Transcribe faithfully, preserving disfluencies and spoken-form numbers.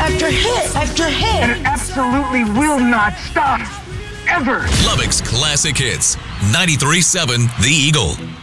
after hit after hit. And it absolutely will not stop. Ever. Lubbock's Classic Hits. ninety-three point seven The Eagle.